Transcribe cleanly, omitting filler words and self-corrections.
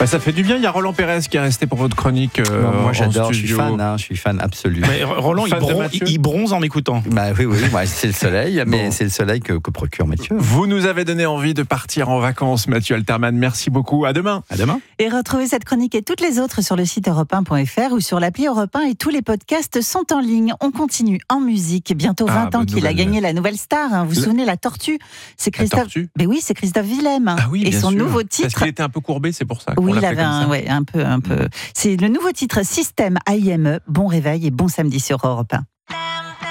Ça fait du bien. Il y a Roland Pérez qui est resté pour votre chronique. Moi j'adore, en je suis studio. fan, je suis fan absolu. Mais Roland, il bronze en m'écoutant. Oui, c'est le soleil, mais c'est le soleil que procure Mathieu. Vous nous avez donné envie de partir en vacances, Mathieu Alterman. Merci beaucoup. À demain. À demain. Et retrouvez cette chronique et toutes les autres sur le site europe1.fr ou sur l'appli Europe 1, et tous les podcasts sont en ligne. On continue en musique. Bientôt 20 ans qu'il a gagné la nouvelle star. Vous vous souvenez, la tortue? C'est Christophe. Mais oui, c'est Christophe Willem. Ah oui, et son sûr. nouveau titre. Parce qu'il était un peu courbé, c'est pour ça. Oui, il avait un peu. C'est le nouveau titre Système IME. Bon réveil et bon samedi sur Europe 1.